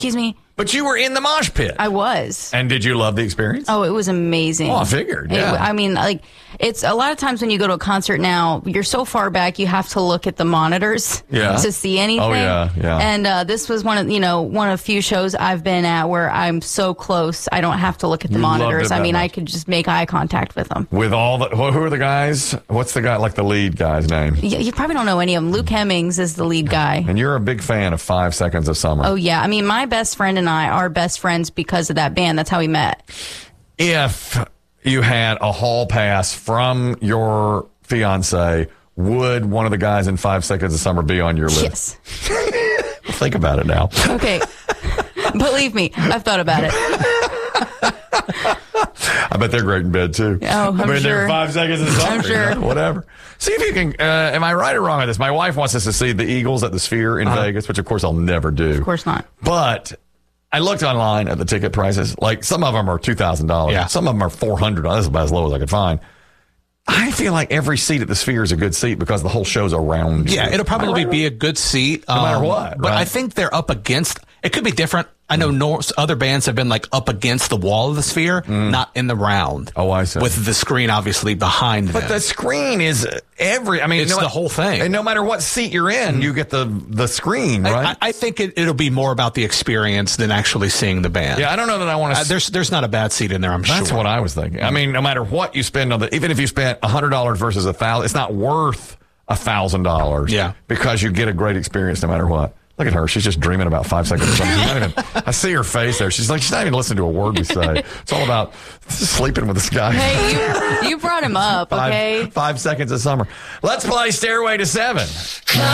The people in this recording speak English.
Excuse me. But you were in the mosh pit. I was. And did you love the experience? Oh, it was amazing. Oh, I figured, yeah. It's a lot of times when you go to a concert now, you're so far back, you have to look at the monitors to see anything. Oh, yeah. And this was one of a few shows I've been at where I'm so close, I don't have to look at the monitors. I could just make eye contact with them. With all the, who are the guys? What's the guy, like the lead guy's name? You probably don't know any of them. Luke Hemmings is the lead guy. And you're a big fan of 5 Seconds of Summer. Oh, yeah. I mean, my best friend and I are best friends because of that band. That's how we met. If you had a hall pass from your fiance, would one of the guys in 5 Seconds of Summer be on your list? Yes. Think about it now. Okay. Believe me, I've thought about it. I bet they're great in bed, too. Oh, I'm sure. They're 5 Seconds of Summer. I'm sure. Whatever. See if you can, am I right or wrong on this? My wife wants us to see the Eagles at the Sphere in Vegas, which of course I'll never do. Of course not. But I looked online at the ticket prices. Like, some of them are $2,000. Yeah. Some of them are $400. That's about as low as I could find. I feel like every seat at the Sphere is a good seat because the whole show's around you. Yeah, it'll probably be a good seat. No matter what. But right? I think they're up against, it could be different. I know other bands have been like up against the wall of the Sphere, not in the round. Oh, I see. With the screen obviously behind them. But the screen is it's the whole thing. And no matter what seat you're in, you get the screen, right? I think it'll be more about the experience than actually seeing the band. Yeah, I don't know that I want to. There's not a bad seat in there, I'm sure. That's what I was thinking. I mean, no matter what you spend on even if you spent $100 versus $1,000, it's not worth $1,000. Yeah. Because you get a great experience no matter what. Look at her. She's just dreaming about 5 seconds. She's not even, I see her face there. She's not even listening to a word we say. It's all about sleeping with this guy. Hey, you brought him up, okay? 5 Seconds of Summer. Let's play Stairway to 7.